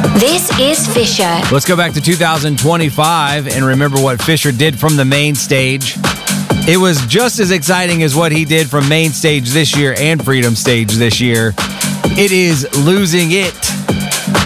This is Fisher. Let's go back to 2025 and remember what Fisher did from the main stage. It was just as exciting as what he did from main stage this year and Freedom Stage this year. It is Losing It.